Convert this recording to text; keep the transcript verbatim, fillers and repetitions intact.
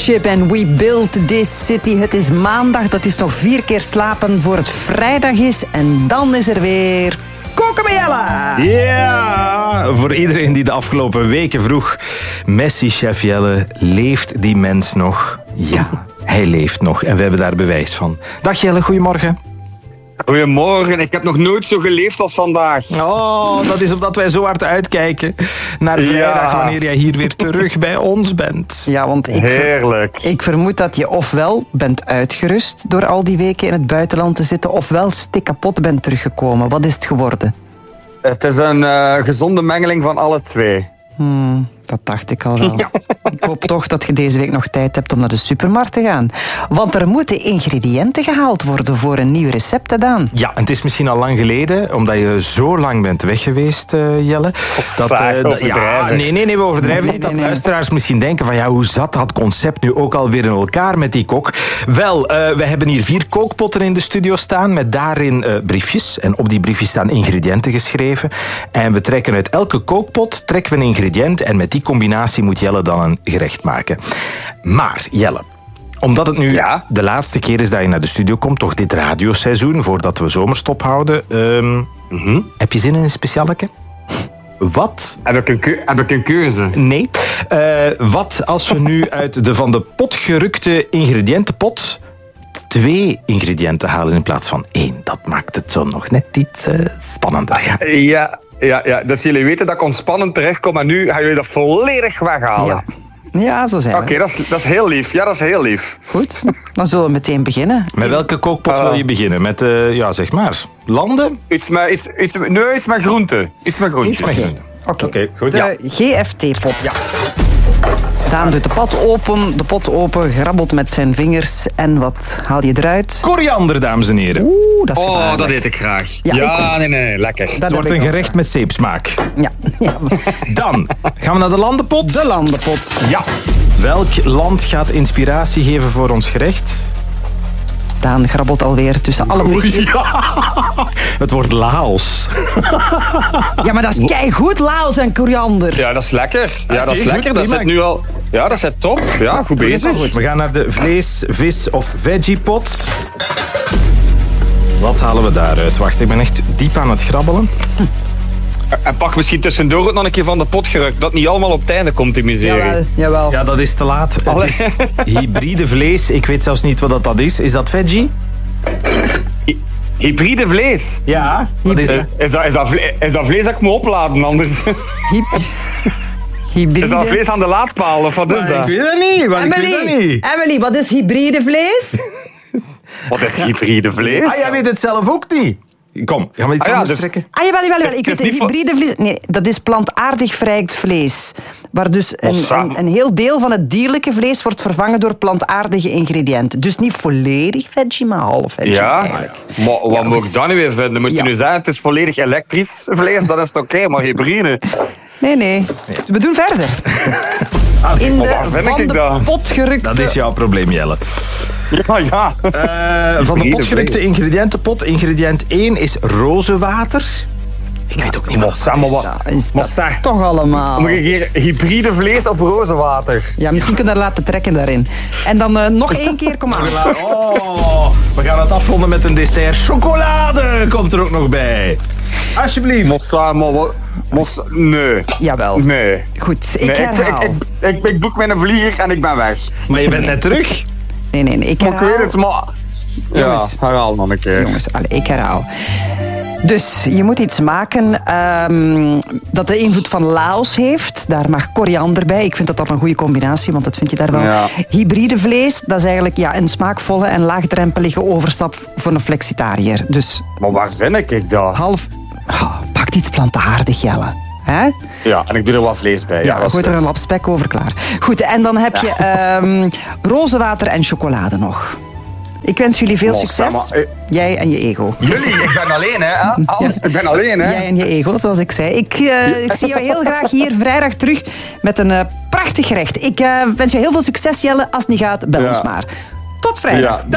Starship en We Built This City. Het is maandag, dat is nog vier keer slapen voor het vrijdag is. En dan is er weer... Koken met Jelle! Ja, voor iedereen die de afgelopen weken vroeg... Messi-chef Jelle, leeft die mens nog? Ja, hij leeft nog en we hebben daar bewijs van. Dag Jelle, goedemorgen. Goedemorgen, ik heb nog nooit zo geleefd als vandaag. Oh, dat is omdat wij zo hard uitkijken naar vrijdag, ja. Wanneer jij hier weer terug bij ons bent. Ja, want ik, Heerlijk. Ver, ik vermoed dat je ofwel bent uitgerust door al die weken in het buitenland te zitten, ofwel stikkapot bent teruggekomen. Wat is het geworden? Het is een uh, gezonde mengeling van alle twee. Hmm, dat dacht ik al wel. Ja. Ik hoop toch dat je deze week nog tijd hebt om naar de supermarkt te gaan. Want er moeten ingrediënten gehaald worden voor een nieuw recept, hè Daan? Ja, en het is misschien al lang geleden, omdat je zo lang bent weg geweest, uh, Jelle. Dat, uh, dat, ja, nee, nee, nee, we overdrijven nee, niet. nee, Dat nee, luisteraars misschien denken van, ja, hoe zat dat concept nu ook alweer in elkaar met die kok? Wel, uh, we hebben hier vier kookpotten in de studio staan, met daarin uh, briefjes. En op die briefjes staan ingrediënten geschreven. En we trekken uit elke kookpot trekken we een ingrediënt. En met die combinatie moet Jelle dan een gerecht maken. Maar, Jelle, omdat het nu ja? de laatste keer is dat je naar de studio komt, toch dit radioseizoen, voordat we zomerstop houden, um, mm-hmm. heb je zin in een specialeke? Wat? Heb ik een, keu- heb ik een keuze? Nee. Uh, wat als we nu uit de van de pot gerukte ingrediëntenpot twee ingrediënten halen in plaats van één? Dat maakt het zo nog net iets uh, spannender. Ja. ja. Ja, ja, dus jullie weten dat ik ontspannend terechtkom en nu gaan jullie dat volledig weghalen. Ja, ja zo zijn we. Oké, okay, dat, is, dat is heel lief. Ja, dat is heel lief. Goed, dan zullen we meteen beginnen. Met welke kookpot uh, wil je beginnen? Met, uh, ja, zeg maar, landen? Iets met, iets, iets, nee, iets met groenten. Iets met groentjes. Iets met groenten. Oké, okay. okay, goed. De ja. G F T-pot. Ja. Daan doet de pot open, de pot open, grabbelt met zijn vingers. En wat haal je eruit? Koriander, dames en heren. Oeh, dat is Oh, gevaarlijk. dat eet ik graag. Ja, ja ik nee, nee, lekker. Dat het wordt een gerecht ook met zeepsmaak. Ja. ja. Dan gaan we naar de landenpot. De landenpot. Ja. Welk land gaat inspiratie geven voor ons gerecht? Daan grabbelt alweer tussen alle briefjes. Ja. Het wordt Laos. Ja, maar dat is keigoed, Laos en koriander. Ja, dat is lekker. Ja, okay, dat is goed, lekker. Dat zit nu al... Ja, dat is top. Ja, goed bezig. Goed. We gaan naar de vlees, vis of veggiepot. Wat halen we daaruit? Wacht, ik ben echt diep aan het grabbelen. En pak misschien tussendoor ook nog een keer van de pot gerukt. Dat niet allemaal op het einde komt, die miserie. Jawel, jawel. Ja, dat is te laat. Het is hybride vlees. Ik weet zelfs niet wat dat, dat is. Is dat veggie? Hy- hybride vlees? Ja. Wat is dat? Uh, is, dat, is, dat vlees, is dat vlees dat ik moet opladen anders? Hy- hybride... Is dat vlees aan de laadpaal of wat is maar dat? Ik weet dat niet. Maar Emily, ik weet dat niet. Emily, wat is hybride vlees? Wat is hybride vlees? Ah, jij weet het zelf ook niet. Kom, gaan we iets Ah, ja, anders dus- trekken? Ah, jawel, jawel, jawel. Ik weet Het is het, niet hybride vlees... Nee, dat is plantaardig verrijkt vlees. Waar dus een, Massa. een, een heel deel van het dierlijke vlees wordt vervangen door plantaardige ingrediënten. Dus niet volledig veggie, maar half veggie. Ja, eigenlijk. maar wat Ja, moet ik dan nu weer vinden? Moet je Ja. nu zeggen, het is volledig elektrisch vlees, dan is het oké, okay, maar hybride... Nee, nee. We doen verder. Ah, In maar de waar vind van ik de dat? pot gerukte... Dat is jouw probleem, Jelle. Ja, ja. Uh, van de Hybride potgerukte vlees. ingrediëntenpot. Ingrediënt één is rozenwater. Ik weet ook niet wat dat is. Ja, is Maar dat zeg, toch allemaal. Moet je hier hybride vlees of rozenwater? Ja, misschien kun je dat laten trekken daarin. En dan uh, nog één keer, kom aan. Oh, we gaan het afronden met een dessert. Chocolade komt er ook nog bij. Alsjeblieft. Mossa, maar wat... Mossa, nee. Jawel. Nee. Goed, ik nee, ik, herhaal. ik, ik, ik, ik boek mijn vlieger en ik ben weg. Maar je bent net terug. Nee, nee, nee. Ik Maar ik herhaal. weet het, maar... Jongens. Ja, herhaal nog een keer. Jongens, allez, ik herhaal. Dus je moet iets maken um, dat de invloed van Laos heeft. Daar mag koriander bij. Ik vind dat dat een goede combinatie, want dat vind je daar wel. Ja. Hybride vlees, dat is eigenlijk ja, een smaakvolle en laagdrempelige overstap voor een flexitariër. Dus Maar waar vind ik dat? half... Oh, pak iets plantaardig, Jelle. Hè? Ja, en ik doe er wat vlees bij. Ja, Ja, gooi er een lap spek over, klaar. Goed, en dan heb je um, rozenwater en chocolade nog. Ik wens jullie veel Los, succes. maar, eh, Jij en je ego. Jullie, ik ben alleen, hè? Al, Ja. Ik ben alleen, hè? Jij en je ego, zoals ik zei. Ik, uh, ik zie jou heel graag hier vrijdag terug met een uh, prachtig gerecht. Ik uh, wens je heel veel succes, Jelle. Als het niet gaat, bel Ja. ons maar. Tot vrijdag. Ja.